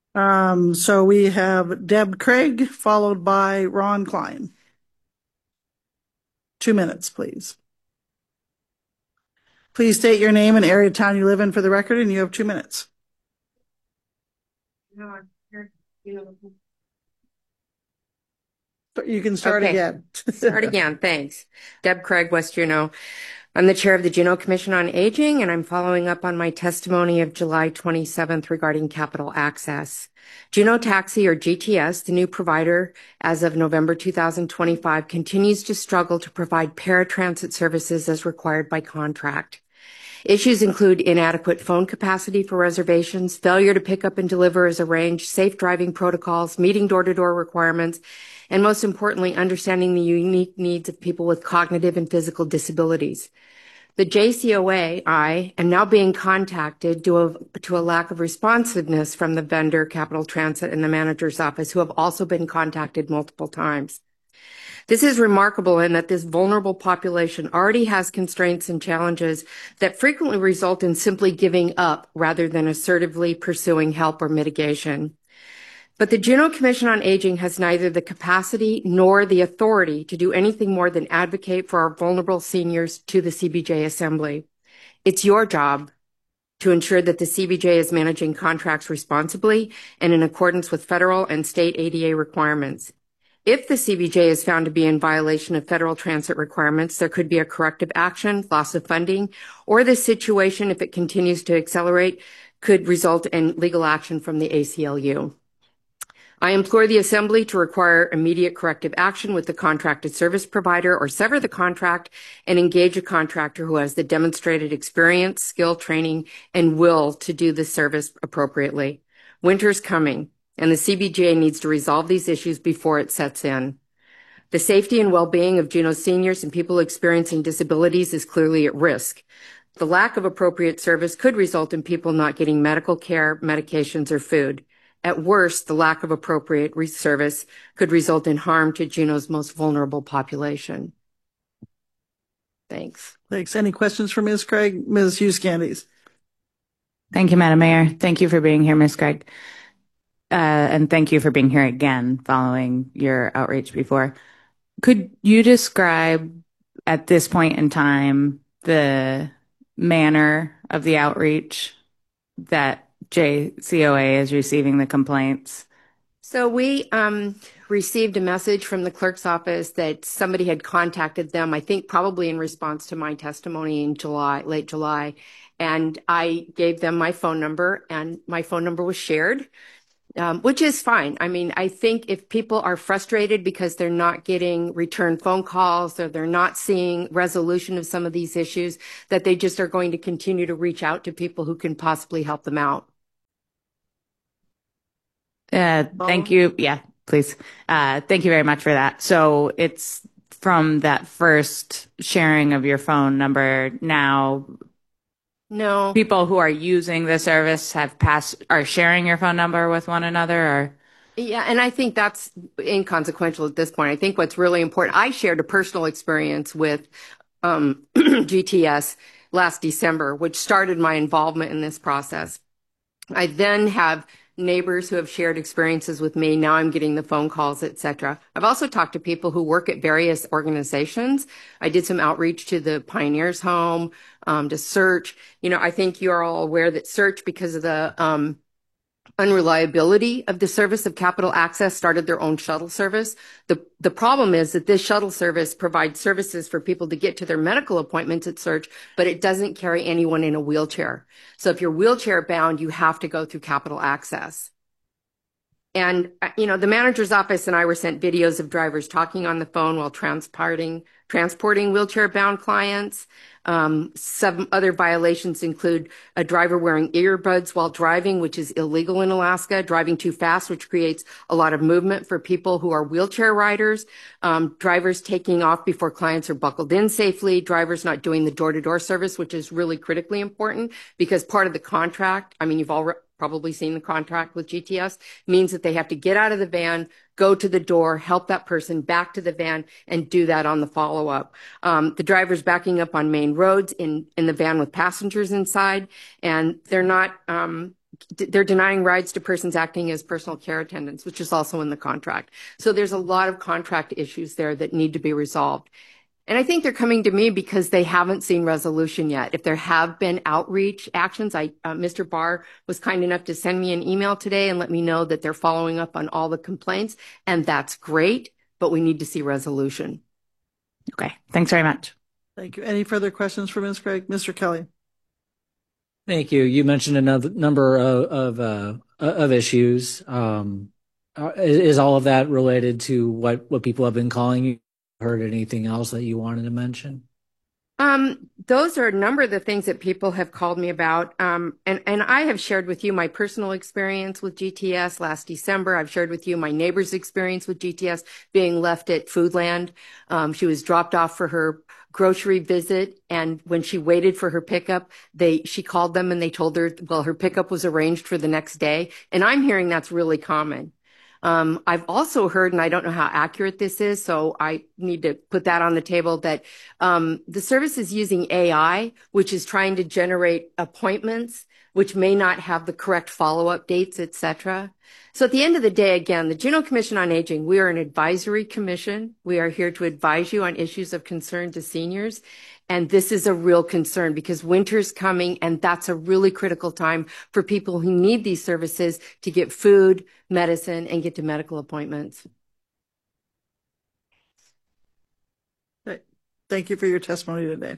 So we have Deb Craig followed by Ron Klein. 2 minutes, please. Please state your name and area of town you live in for the record, and you have 2 minutes. You can start again. Start again. Thanks. Deb Craig, West Juneau. I'm the chair of the Juneau Commission on Aging, and I'm following up on my testimony of July 27th regarding capital access. Juneau Taxi, or GTS, the new provider as of November 2025, continues to struggle to provide paratransit services as required by contract. Issues include inadequate phone capacity for reservations, failure to pick up and deliver as arranged, safe driving protocols, meeting door-to-door requirements, and most importantly, understanding the unique needs of people with cognitive and physical disabilities. The JCOA, I, am now being contacted due to a lack of responsiveness from the vendor, Capital Transit, and the manager's office, who have also been contacted multiple times. This is remarkable in that this vulnerable population already has constraints and challenges that frequently result in simply giving up rather than assertively pursuing help or mitigation. But the Juneau Commission on Aging has neither the capacity nor the authority to do anything more than advocate for our vulnerable seniors to the CBJ Assembly. It's your job to ensure that the CBJ is managing contracts responsibly and in accordance with federal and state ADA requirements. If the CBJ is found to be in violation of federal transit requirements, there could be a corrective action, loss of funding, or the situation, if it continues to accelerate, could result in legal action from the ACLU. I implore the Assembly to require immediate corrective action with the contracted service provider or sever the contract and engage a contractor who has the demonstrated experience, skill, training, and will to do the service appropriately. Winter's coming, and the CBJ needs to resolve these issues before it sets in. The safety and well-being of Juneau seniors and people experiencing disabilities is clearly at risk. The lack of appropriate service could result in people not getting medical care, medications, or food. At worst, the lack of appropriate service could result in harm to Juneau's most vulnerable population. Thanks. Thanks. Any questions for Ms. Craig? Ms. Hughes Candies. Thank you, Madam Mayor. Thank you for being here, Ms. Craig. And thank you for being here again following your outreach before. Could you describe at this point in time the manner of the outreach that JCOA is receiving the complaints? So we received a message from the clerk's office that somebody had contacted them, I think probably in response to my testimony in late July. And I gave them my phone number, and my phone number was shared. Which is fine. I mean, I think if people are frustrated because they're not getting return phone calls or they're not seeing resolution of some of these issues, that they just are going to continue to reach out to people who can possibly help them out. Thank you. Yeah, please. Thank you very much for that. So it's from that first sharing of your phone number now. No. People who are using the service are sharing your phone number with one another, or? Yeah, and I think that's inconsequential at this point. I think what's really important, I shared a personal experience with GTS last December, which started my involvement in this process. I then have neighbors who have shared experiences with me. Now I'm getting the phone calls, etc. I've also talked to people who work at various organizations. I did some outreach to the Pioneers Home, to Search. You know, I think you're all aware that Search, because of the unreliability of the service of Capital Access, started their own shuttle service. The problem is that this shuttle service provides services for people to get to their medical appointments at Search, but it doesn't carry anyone in a wheelchair. So if you're wheelchair bound, you have to go through Capital Access. And, you know, the manager's office and I were sent videos of drivers talking on the phone while transporting wheelchair-bound clients. Some other violations include a driver wearing earbuds while driving, which is illegal in Alaska, driving too fast, which creates a lot of movement for people who are wheelchair riders, drivers taking off before clients are buckled in safely, drivers not doing the door-to-door service, which is really critically important because part of the contract, I mean, you've all probably seen the contract with GTS, means that they have to get out of the van, go to the door, help that person back to the van, and do that on the follow-up. The driver's backing up on main roads in the van with passengers inside, and they're not they're denying rides to persons acting as personal care attendants, which is also in the contract. So there's a lot of contract issues there that need to be resolved. And I think they're coming to me because they haven't seen resolution yet. If there have been outreach actions, Mr. Barr was kind enough to send me an email today and let me know that they're following up on all the complaints, and that's great, but we need to see resolution. Okay, thanks very much. Thank you. Any further questions for Ms. Craig? Mr. Kelly. Thank you. You mentioned another number of issues. Is all of that related to what people have been calling you? Heard anything else that you wanted to mention? Those are a number of the things that people have called me about. And I have shared with you my personal experience with GTS last December. I've shared with you my neighbor's experience with GTS being left at Foodland. She was dropped off for her grocery visit, and when she waited for her pickup, she called them and they told her, well, her pickup was arranged for the next day. And I'm hearing that's really common. I've also heard, and I don't know how accurate this is, so I need to put that on the table, that the service is using AI, which is trying to generate appointments, which may not have the correct follow-up dates, et cetera. So at the end of the day, again, the Juneau Commission on Aging, we are an advisory commission. We are here to advise you on issues of concern to seniors. And this is a real concern because winter's coming, and that's a really critical time for people who need these services to get food, medicine, and get to medical appointments. Thank you for your testimony today.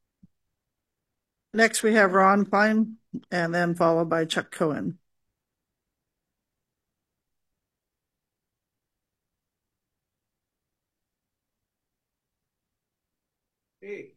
Next, we have Ron Klein, and then followed by Chuck Cohen. Hey.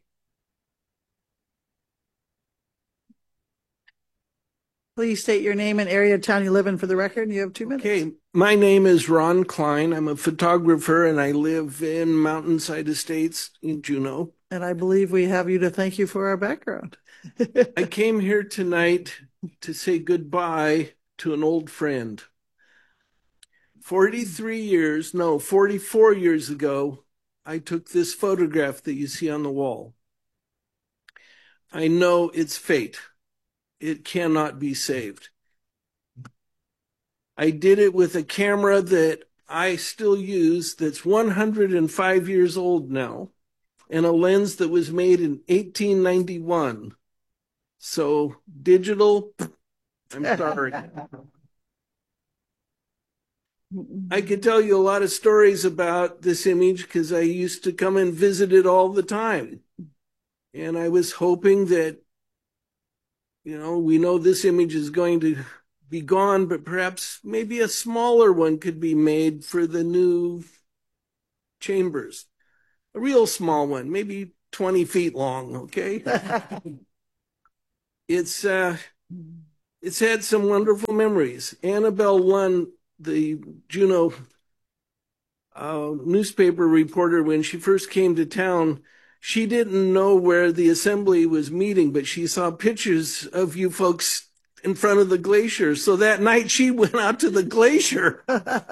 Please state your name and area of town you live in for the record. You have 2 minutes. Okay, my name is Ron Klein. I'm a photographer and I live in Mountainside Estates in Juneau. And I believe we have you to thank you for our background. I came here tonight to say goodbye to an old friend. 44 years ago, I took this photograph that you see on the wall. I know it's fate. It cannot be saved. I did it with a camera that I still use that's 105 years old now, and a lens that was made in 1891. So digital, I'm sorry. I could tell you a lot of stories about this image because I used to come and visit it all the time. And I was hoping that, we know this image is going to be gone, but perhaps maybe a smaller one could be made for the new chambers. A real small one, maybe 20 feet long, okay? It's had some wonderful memories. Annabelle Lunn, the Juneau newspaper reporter, when she first came to town, she didn't know where the assembly was meeting, but she saw pictures of you folks in front of the glacier. So that night she went out to the glacier.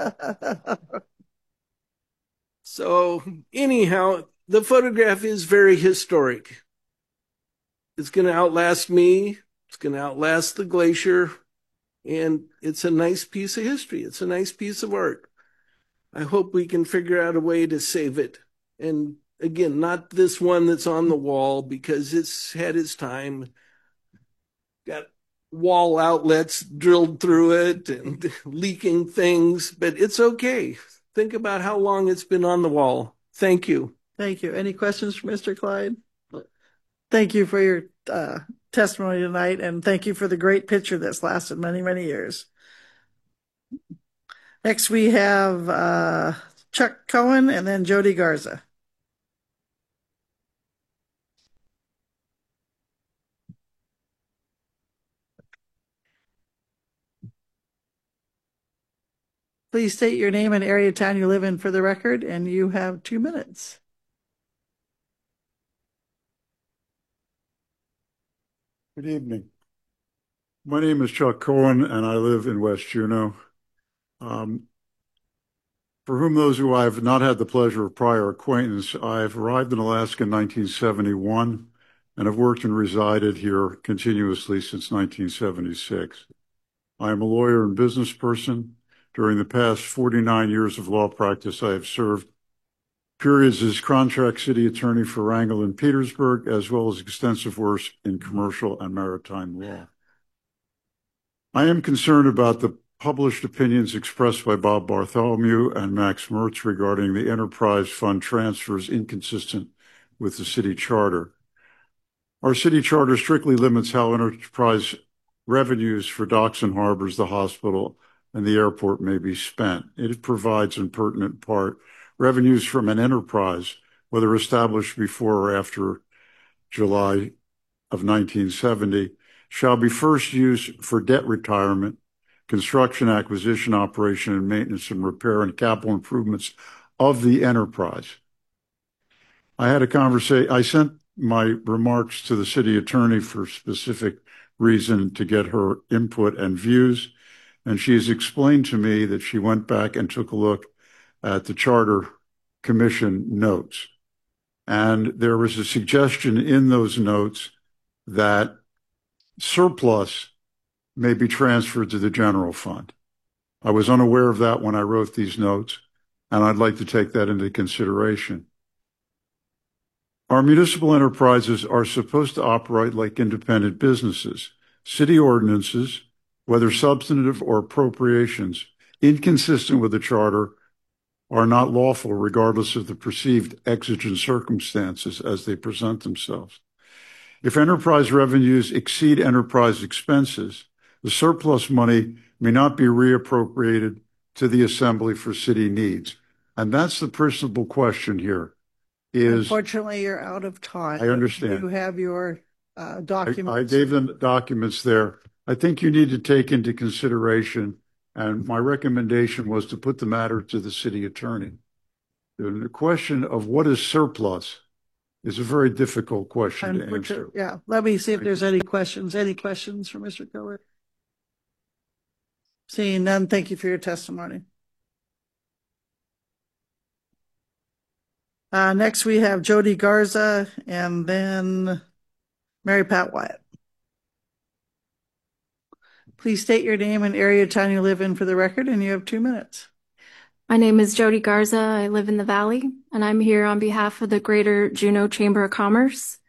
So anyhow, the photograph is very historic. It's going to outlast me. It's going to outlast the glacier. And it's a nice piece of history. It's a nice piece of art. I hope we can figure out a way to save it. And again, not this one that's on the wall because it's had its time. Got wall outlets drilled through it and leaking things, but it's okay. Think about how long it's been on the wall. Thank you. Thank you. Any questions for Mr. Clyde? Thank you for your testimony tonight, and thank you for the great picture that's lasted many, many years. Next, we have Chuck Cohen and then Jody Garza. Please state your name and area of town you live in for the record, and you have 2 minutes. Good evening. My name is Chuck Cohen, and I live in West Juneau. For whom those who I have not had the pleasure of prior acquaintance, I've arrived in Alaska in 1971 and have worked and resided here continuously since 1976. I am a lawyer and business person. During the past 49 years of law practice, I have served periods as contract city attorney for Wrangell and Petersburg, as well as extensive work in commercial and maritime law. I am concerned about the published opinions expressed by Bob Bartholomew and Max Mertz regarding the enterprise fund transfers inconsistent with the city charter. Our city charter strictly limits how enterprise revenues for docks and harbors, the hospital, and the airport may be spent. It provides, in pertinent part, revenues from an enterprise, whether established before or after July of 1970, shall be first used for debt retirement, construction, acquisition, operation, and maintenance and repair and capital improvements of the enterprise. I had a conversation. I sent my remarks to the city attorney for specific reason to get her input and views. And she has explained to me that she went back and took a look at the Charter Commission notes. And there was a suggestion in those notes that surplus may be transferred to the general fund. I was unaware of that when I wrote these notes, and I'd like to take that into consideration. Our municipal enterprises are supposed to operate like independent businesses. City ordinances, whether substantive or appropriations, inconsistent with the charter, are not lawful regardless of the perceived exigent circumstances as they present themselves. If enterprise revenues exceed enterprise expenses, the surplus money may not be reappropriated to the assembly for city needs. And that's the principal question here. Unfortunately, you're out of time. I understand. You have your documents. I gave them the documents there. I think you need to take into consideration, and my recommendation was to put the matter to the city attorney. The question of what is surplus is a very difficult question to answer. Yeah, let me see if there's any questions. Any questions for Mr. Keller? Seeing none, thank you for your testimony. Next, we have Jody Garza and then Mary Pat Wyatt. Please state your name and area of town you live in for the record, and you have 2 minutes. My name is Jody Garza. I live in the Valley, and I'm here on behalf of the Greater Juneau Chamber of Commerce.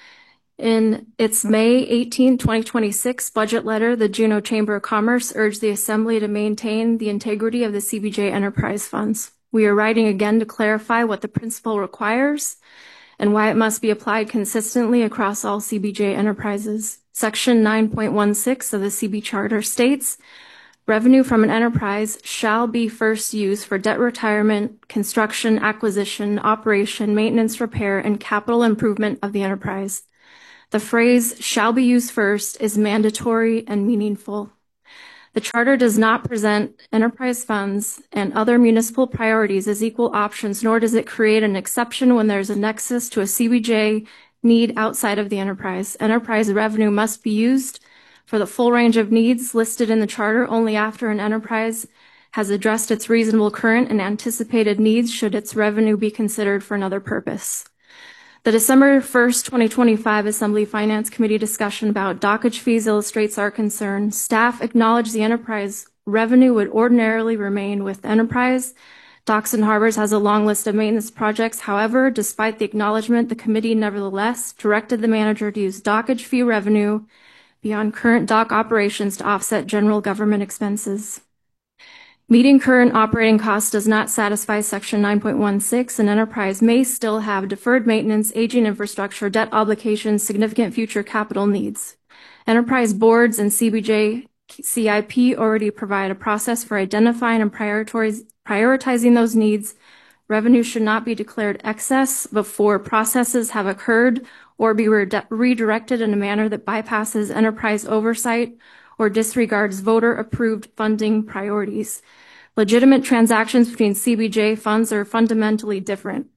In its May 18, 2026 budget letter, the Juneau Chamber of Commerce urged the Assembly to maintain the integrity of the CBJ enterprise funds. We are writing again to clarify what the principle requires and why it must be applied consistently across all CBJ enterprises. Section 9.16 of the CB Charter states, revenue from an enterprise shall be first used for debt retirement, construction, acquisition, operation, maintenance, repair, and capital improvement of the enterprise. The phrase shall be used first is mandatory and meaningful. The charter does not present enterprise funds and other municipal priorities as equal options, nor does it create an exception when there's a nexus to a CBJ need outside of the enterprise. Enterprise revenue must be used for the full range of needs listed in the charter only after an enterprise has addressed its reasonable current and anticipated needs should its revenue be considered for another purpose. The December 1st, 2025 Assembly Finance Committee discussion about dockage fees illustrates our concern. Staff acknowledged the enterprise revenue would ordinarily remain with the enterprise. Docks and Harbors has a long list of maintenance projects. However, despite the acknowledgement, the committee nevertheless directed the manager to use dockage fee revenue beyond current dock operations to offset general government expenses. Meeting current operating costs does not satisfy Section 9.16. An enterprise may still have deferred maintenance, aging infrastructure, debt obligations, significant future capital needs. Enterprise boards and CBJ CIP already provide a process for identifying and prioritizing those needs. Revenue should not be declared excess before processes have occurred or be redirected in a manner that bypasses enterprise oversight or disregards voter-approved funding priorities. Legitimate transactions between CBJ funds are fundamentally different.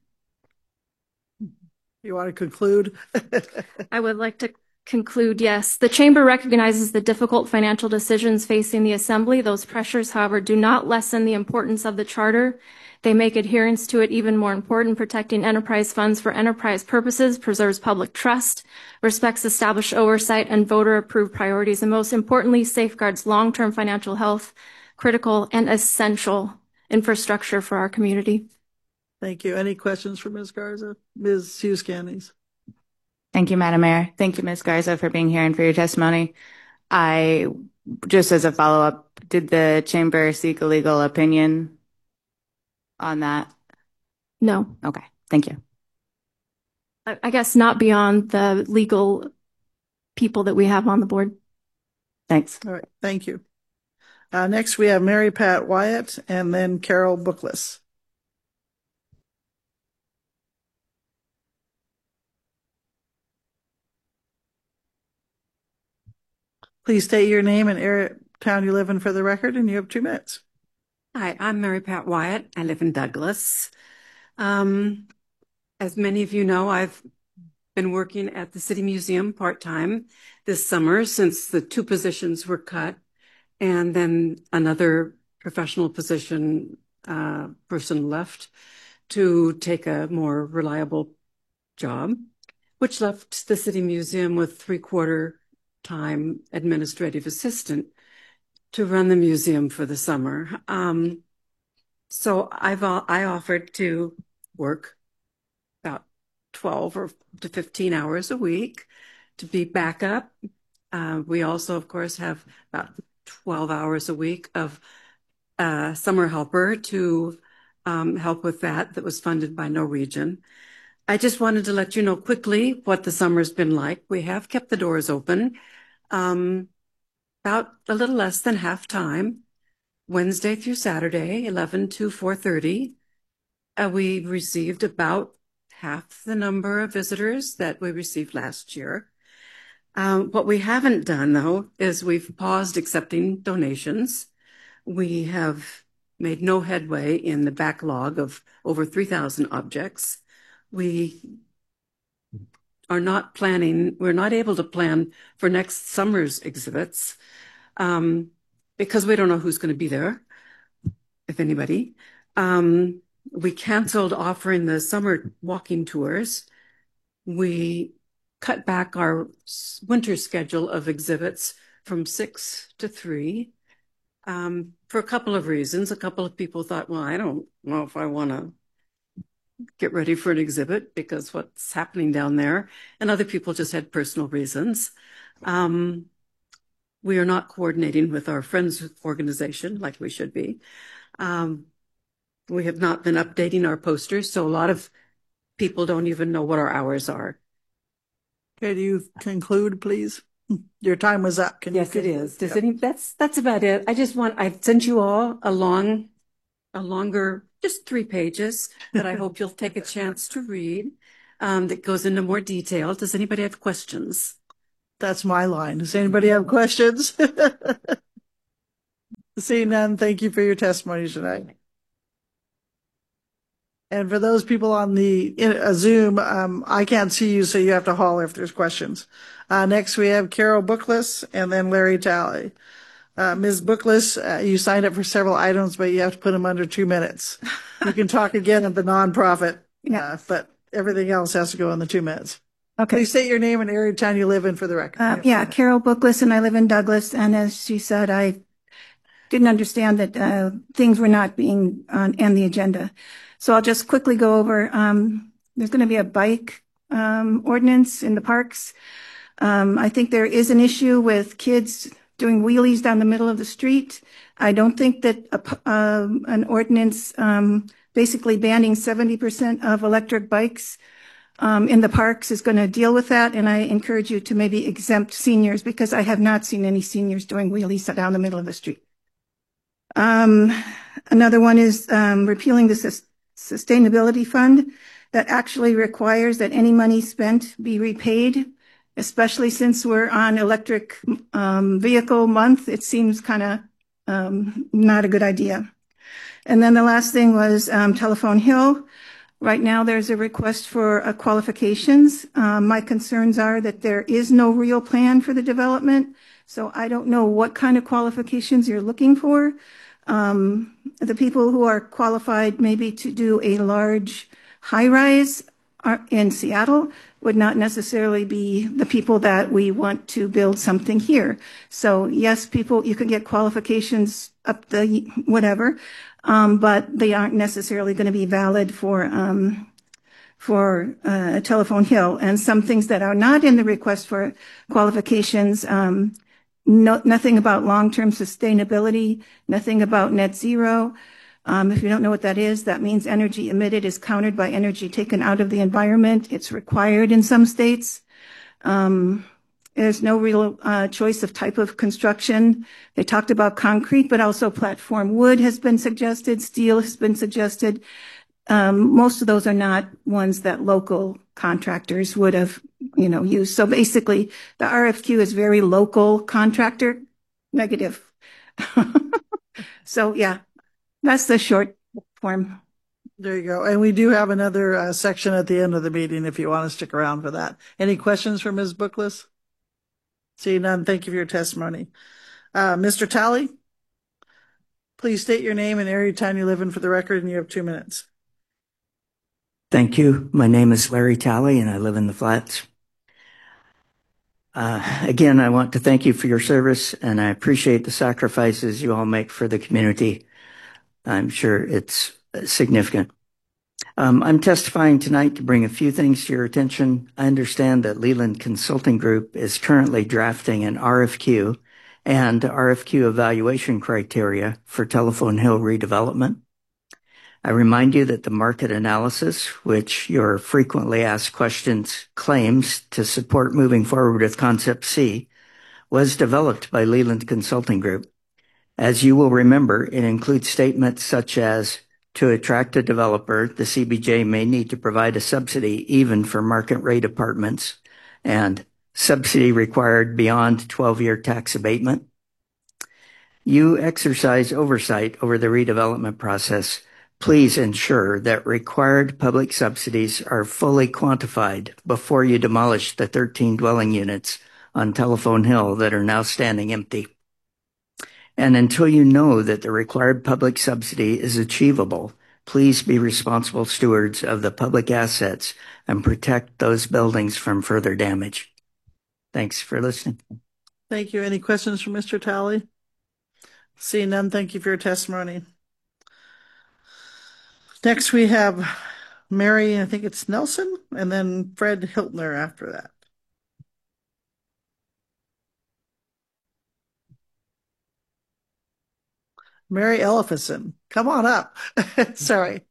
You want to conclude? I would like to conclude, yes. The Chamber recognizes the difficult financial decisions facing the Assembly. Those pressures, however, do not lessen the importance of the Charter They make adherence to it even more important. Protecting enterprise funds for enterprise purposes preserves public trust, respects established oversight and voter-approved priorities, and most importantly, safeguards long-term financial health, critical and essential infrastructure for our community. Thank you. Any questions for Ms. Garza? Ms. Hughes Candies? Thank you, Madam Mayor. Thank you, Ms. Garza, for being here and for your testimony. Just as a follow-up, did the chamber seek a legal opinion on that? No. Okay, thank you. I guess not beyond the legal people that we have on the board. Thanks. All right, thank you. Next, we have Mary Pat Wyatt and then Carol Bookless. Please state your name and area, town you live in for the record, and you have 2 minutes. Hi, I'm Mary Pat Wyatt. I live in Douglas. As many of you know, I've been working at the City Museum part-time this summer since the 2 positions were cut, and then another professional position person left to take a more reliable job, which left the City Museum with 3/4-time administrative assistant to run the museum for the summer. So I offered to work about 12 or to 15 hours a week to be backup. We also, of course, have about 12 hours a week of summer helper to help with that was funded by Norwegian. I just wanted to let you know quickly what the summer's been like. We have kept the doors open about a little less than half time, Wednesday through Saturday, 11 to 4:30. We received about half the number of visitors that we received last year. What we haven't done, though, is we've paused accepting donations. We have made no headway in the backlog of over 3,000 objects. We are not planning, we're not able to plan for next summer's exhibits because we don't know who's going to be there, if anybody. We canceled offering the summer walking tours. We cut back our winter schedule of exhibits from 6 to 3 for a couple of reasons. A couple of people thought, well, I don't know if I want to get ready for an exhibit because what's happening down there. And other people just had personal reasons. We are not coordinating with our Friends organization like we should be. We have not been updating our posters, so a lot of people don't even know what our hours are. Can you conclude, please? Your time was up. Yes, it is. That's about it. I've sent you all a longer, just 3 pages that I hope you'll take a chance to read that goes into more detail. Does anybody have questions? That's my line. Does anybody have questions? Seeing none, thank you for your testimony tonight. And for those people on the Zoom, I can't see you, so you have to holler if there's questions. Next, we have Carol Bookless and then Larry Talley. Ms. Bookless, you signed up for several items, but you have to put them under 2 minutes. You can talk again at the nonprofit, but everything else has to go in the 2 minutes. Okay. Please state your name and area of town you live in for the record. Carol Bookless, and I live in Douglas. And as she said, I didn't understand that things were not being on the agenda. So I'll just quickly go over. There's going to be a bike ordinance in the parks. I think there is an issue with kids doing wheelies down the middle of the street. I don't think that an ordinance basically banning 70% of electric bikes in the parks is going to deal with that. And I encourage you to maybe exempt seniors because I have not seen any seniors doing wheelies down the middle of the street. Another one is repealing the Sustainability Fund that actually requires that any money spent be repaid, especially since we're on electric vehicle month. It seems kind of not a good idea. And then the last thing was Telephone Hill. Right now there's a request for qualifications. My concerns are that there is no real plan for the development, so I don't know what kind of qualifications you're looking for. the people who are qualified maybe to do a large high-rise in Seattle would not necessarily be the people that we want to build something here. So yes, people, you can get qualifications up the whatever, but they aren't necessarily going to be valid for Telephone Hill. And some things that are not in the request for qualifications, nothing about long-term sustainability, nothing about net zero. If you don't know what that is, that means energy emitted is countered by energy taken out of the environment. It's required in some states. There's no real choice of type of construction. They talked about concrete, but also platform wood has been suggested, steel has been suggested. Most of those are not ones that local contractors would have, used. So basically, the RFQ is very local contractor negative. So yeah. That's the short form. There you go. And we do have another section at the end of the meeting if you want to stick around for that. Any questions for Ms. Bookless? Seeing none, thank you for your testimony. Mr. Talley, please state your name and area of town you live in for the record, and you have 2 minutes. Thank you. My name is Larry Talley, and I live in the Flats. Again, I want to thank you for your service, and I appreciate the sacrifices you all make for the community. I'm sure it's significant. I'm testifying tonight to bring a few things to your attention. I understand that Leland Consulting Group is currently drafting an RFQ and RFQ evaluation criteria for Telephone Hill redevelopment. I remind you that the market analysis, which your frequently asked questions claims to support moving forward with Concept C, was developed by Leland Consulting Group. As you will remember, it includes statements such as, to attract a developer, the CBJ may need to provide a subsidy even for market rate apartments, and subsidy required beyond 12-year tax abatement. You exercise oversight over the redevelopment process. Please ensure that required public subsidies are fully quantified before you demolish the 13 dwelling units on Telephone Hill that are now standing empty. And until you know that the required public subsidy is achievable, please be responsible stewards of the public assets and protect those buildings from further damage. Thanks for listening. Thank you. Any questions for Mr. Talley? Seeing none, thank you for your testimony. Next, we have Mary, I think it's Nelson, and then Fred Hiltner after that. Mary Elephison, come on up. Sorry.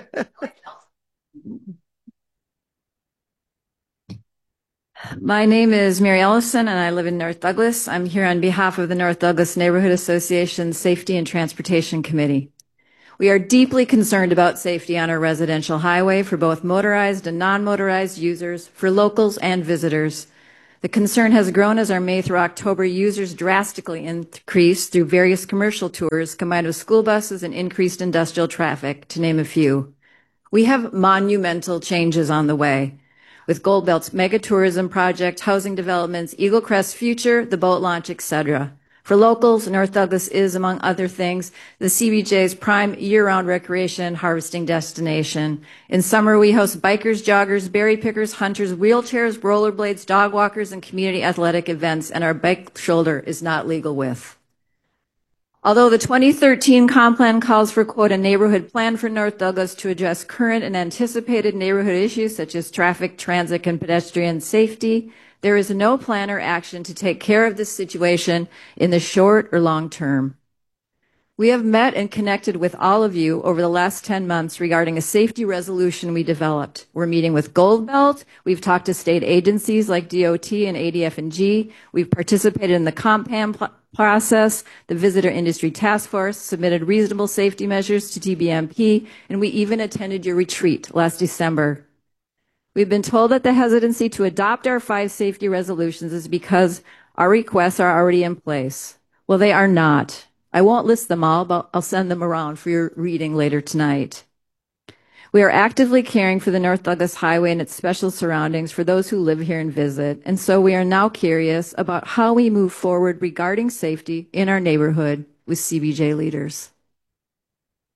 My name is Mary Ellison, and I live in North Douglas. I'm here on behalf of the North Douglas Neighborhood Association Safety and Transportation Committee. We are deeply concerned about safety on our residential highway for both motorized and non-motorized users, for locals and visitors. The concern has grown as our May through October users drastically increased through various commercial tours combined with school buses and increased industrial traffic, to name a few. We have monumental changes on the way, with Gold Belt's mega tourism project, housing developments, Eagle Crest Future, the boat launch, etc. For locals, North Douglas is, among other things, the CBJ's prime year-round recreation and harvesting destination. In summer, we host bikers, joggers, berry pickers, hunters, wheelchairs, rollerblades, dog walkers, and community athletic events, and our bike shoulder is not legal width. Although the 2013 comp plan calls for, quote, a neighborhood plan for North Douglas to address current and anticipated neighborhood issues such as traffic, transit, and pedestrian safety, there is no plan or action to take care of this situation in the short or long term. We have met and connected with all of you over the last 10 months regarding a safety resolution we developed. We're meeting with Gold Belt. We've talked to state agencies like DOT and ADF&G. We've participated in the comp plan process. The Visitor Industry Task Force submitted reasonable safety measures to TBMP, and we even attended your retreat last December. We've been told that the hesitancy to adopt our 5 safety resolutions is because our requests are already in place. Well, they are not. I won't list them all, but I'll send them around for your reading later tonight. We are actively caring for the North Douglas Highway and its special surroundings for those who live here and visit, and so we are now curious about how we move forward regarding safety in our neighborhood with CBJ leaders.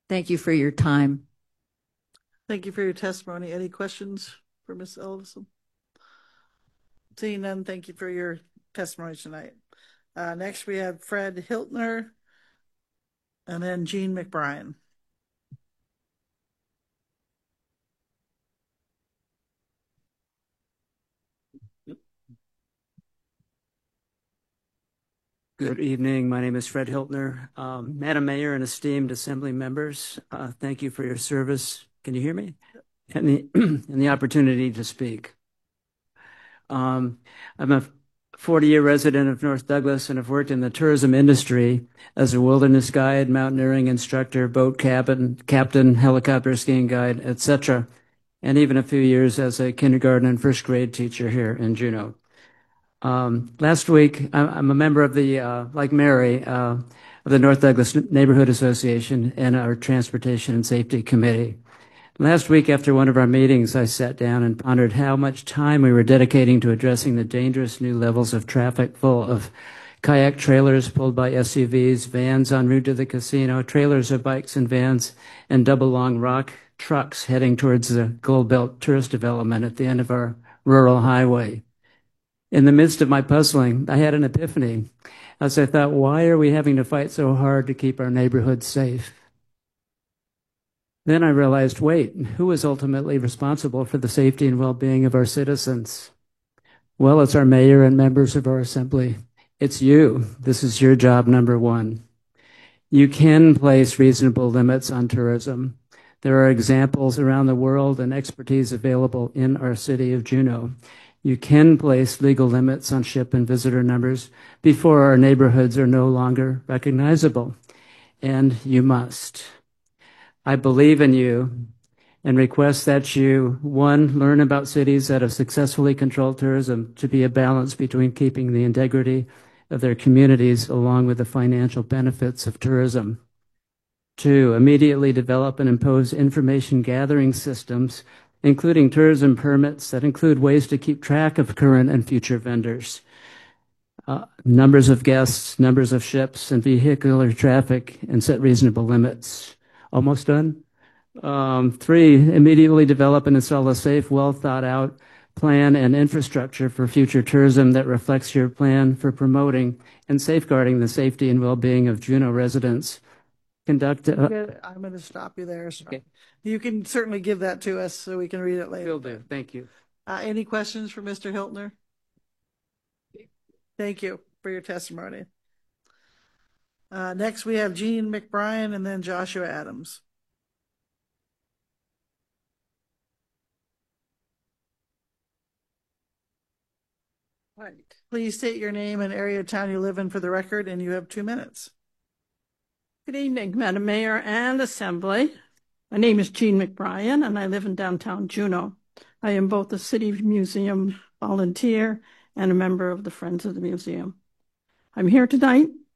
Thank you for your time. Thank you for your testimony. Any questions for Ms. Ellison? Seeing none, thank you for your testimony tonight. Next, we have Fred Hiltner and then Jean McBrien. Good evening. My name is Fred Hiltner. Madam Mayor and esteemed assembly members, thank you for your service. Can you hear me? And the opportunity to speak. I'm a 40-year resident of North Douglas and have worked in the tourism industry as a wilderness guide, mountaineering instructor, boat captain, helicopter skiing guide, etc., and even a few years as a kindergarten and first grade teacher here in Juneau. Last week, I'm a member of the, like Mary, of the North Douglas Neighborhood Association and our Transportation and Safety Committee. Last week, after one of our meetings, I sat down and pondered how much time we were dedicating to addressing the dangerous new levels of traffic full of kayak trailers pulled by SUVs, vans en route to the casino, trailers of bikes and vans, and double-long rock trucks heading towards the Gold Belt tourist development at the end of our rural highway. In the midst of my puzzling, I had an epiphany as I thought, why are we having to fight so hard to keep our neighborhoods safe? Then I realized, wait, who is ultimately responsible for the safety and well-being of our citizens? Well, it's our mayor and members of our assembly. It's you. This is your job number one. You can place reasonable limits on tourism. There are examples around the world and expertise available in our city of Juneau. You can place legal limits on ship and visitor numbers before our neighborhoods are no longer recognizable. And you must. I believe in you and request that you, one, learn about cities that have successfully controlled tourism to be a balance between keeping the integrity of their communities along with the financial benefits of tourism. Two, immediately develop and impose information gathering systems, including tourism permits that include ways to keep track of current and future vendors, numbers of guests, numbers of ships, and vehicular traffic, and set reasonable limits. Almost done. Three, immediately develop and install a safe, well thought out plan and infrastructure for future tourism that reflects your plan for promoting and safeguarding the safety and well-being of Juneau residents. I'm going to stop you there. So okay. You can certainly give that to us so we can read it later. Will do. Thank you. Any questions for Mr. Hiltner? Thank you for your testimony. Next, we have Jean McBrien and then Joshua Adams. Right. Please state your name and area of town you live in for the record, and you have 2 minutes. Good evening, Madam Mayor and Assembly. My name is Jean McBrien, and I live in downtown Juneau. I am both a City Museum volunteer and a member of the Friends of the Museum. I'm here tonight